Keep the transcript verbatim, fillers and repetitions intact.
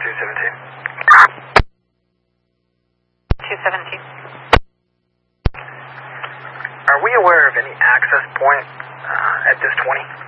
two seventeen. two seventeen. Are we aware of any access point uh, at this twenty?